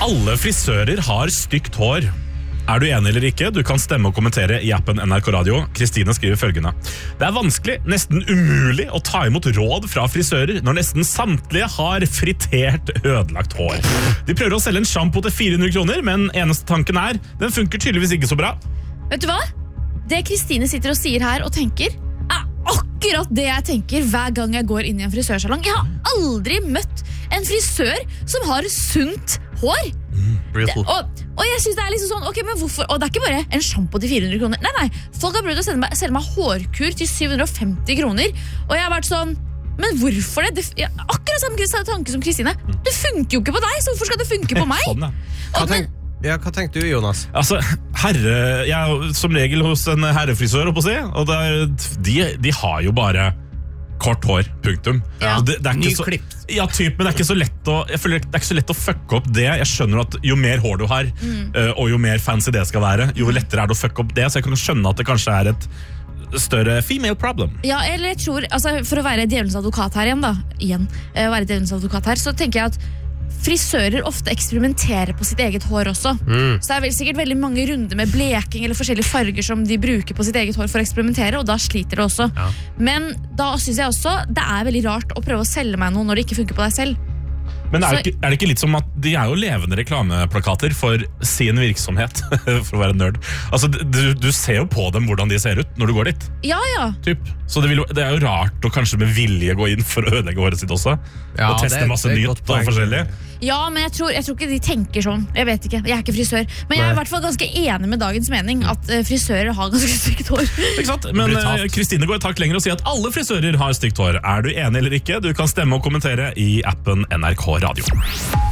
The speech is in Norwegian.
Alle frisører har stygt hår. Er du enig eller ikke? Du kan stemme og kommentere i appen NRK Radio. Kristine skriver følgende: Det er vanskelig, nesten umulig å ta imot råd fra frisører når nesten samtlige har fritert, ødelagt hår. De prøver å selge en shampoo til 400 kroner, men eneste tanken er, den funker tydeligvis ikke så bra. Vet du hva? Det Kristine sitter og sier her og tenker, er akkurat det jeg tenker hver gang jeg går inn i en frisørsalong. Jeg har aldri møtt en frisør som har sunt hår. Og jeg synes det er liksom sånn, ok, men hvorfor? Og det er ikke bare en shampoo til 400 kroner. Nei, folk har prøvd å selge meg hårkur til 750 kroner. Og jeg har vært sånn, men hvorfor det? Akkurat samme tanke som Kristine. Det funker jo ikke på deg, så hvorfor skal det funke på meg? Sånn, ja. Hva tenkte du, Jonas? Altså, jeg er som regel hos en herrefrisør, og de har jo bare kort hår, punktum. Ja. Det er ikke så, ja, men det er ikke så lett jeg føler det er ikke så lett å fucke opp det. Jeg skjønner at jo mer hår du har, og jo mer fancy det skal være, jo lettere er det å fucke opp det, så jeg kan skjønne at det kanskje er et større female problem. Ja, eller jeg tror, altså, for å være djevelens advokat her være djevelens advokat her, så tenker jeg at frisører ofte eksperimenterer på sitt eget hår også. Så det er vel sikkert veldig mange runder med bleking eller forskjellige farger som de bruker på sitt eget hår for å eksperimentere, og da sliter det også. Ja. Men da synes jeg også det er veldig rart å prøve å selge meg noe når det ikke funker på deg selv. Men er det ikke litt som at de er jo levende reklameplakater for sin virksomhet, for å være nerd. Altså, du ser jo på dem hvordan de ser ut når du går dit. Ja. Typ. Så det er jo rart å kanskje med vilje gå inn for å ødelegge håret sitt også. Ja, og teste masse nytt og forskjellig. Ja, men jeg tror ikke de tenker sånn. Jeg vet ikke, jeg er ikke frisør. Men jeg er i hvert fall ganske enig med dagens mening at frisører har ganske stygt hår. Ikke sant? Men Kristine går et takk lenger og sier at alle frisører har stygt hår. Er du enig eller ikke? Du kan stemme og kommentere i appen NRK Radio.